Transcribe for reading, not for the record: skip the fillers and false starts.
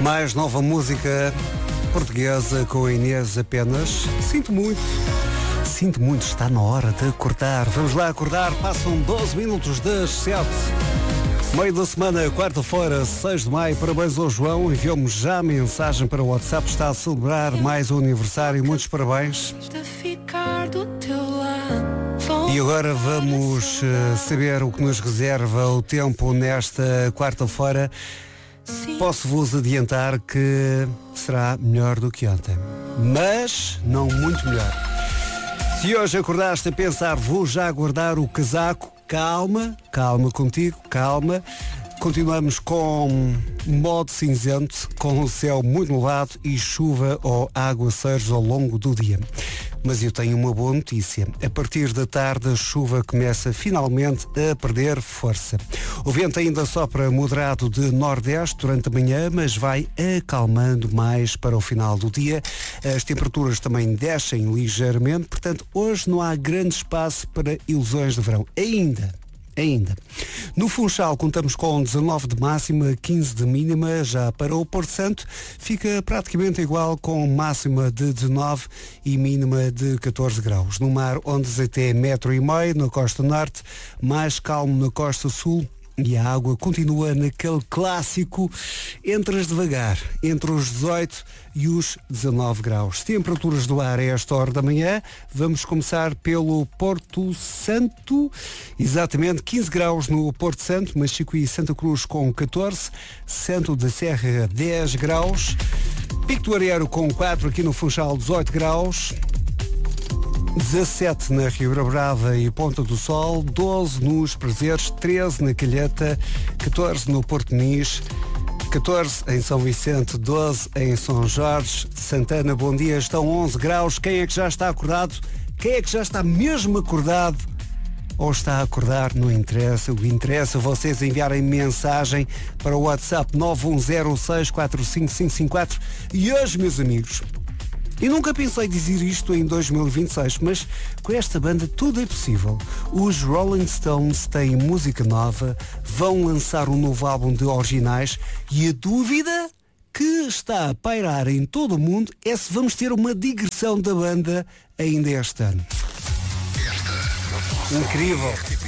Mais nova música portuguesa com a Inês apenas. Sinto muito, está na hora de acordar. Vamos lá acordar, passam 12 minutos das 7. Meio da semana, quarta-feira, 6 de maio, parabéns ao João, enviou-me já a mensagem para o WhatsApp, está a celebrar mais um aniversário, muitos parabéns. E agora vamos saber o que nos reserva o tempo nesta quarta-feira. Posso-vos adiantar que será melhor do que ontem, mas não muito melhor. Se hoje acordaste a pensar, vou já guardar o casaco, calma contigo, calma. Continuamos com modo cinzento, com o céu muito nublado e chuva ou aguaceiros ao longo do dia. Mas eu tenho uma boa notícia. A partir da tarde a chuva começa finalmente a perder força. O vento ainda sopra moderado de nordeste durante a manhã, mas vai acalmando mais para o final do dia. As temperaturas também descem ligeiramente, portanto hoje não há grande espaço para ilusões de verão. Ainda. No Funchal contamos com 19 de máxima, 15 de mínima. Já para o Porto Santo fica praticamente igual, com máxima de 19 e mínima de 14 graus. No mar, ondas até 1,5 m, na costa norte, mais calmo na costa sul. E a água continua naquele clássico entras devagar, entre os 18 e os 19 graus. Temperaturas do ar a esta hora da manhã. Vamos começar pelo Porto Santo. Exatamente 15 graus no Porto Santo, Machico e Santa Cruz com 14, Santo da Serra 10 graus, Pico do Arieiro com 4, aqui no Funchal 18 graus. 17 na Ribeira Brava e Ponta do Sol, 12 nos Prazeres, 13 na Calheta, 14 no Porto Nis, 14 em São Vicente, 12 em São Jorge, Santana, bom dia, estão 11 graus. Quem é que já está acordado? Quem é que já está mesmo acordado? Ou está a acordar? Não interessa. O que interessa é vocês enviarem mensagem para o WhatsApp 910645554. E hoje, meus amigos, e nunca pensei dizer isto em 2026, mas com esta banda tudo é possível. Os Rolling Stones têm música nova, vão lançar um novo álbum de originais e a dúvida que está a pairar em todo o mundo é se vamos ter uma digressão da banda ainda este ano. Incrível!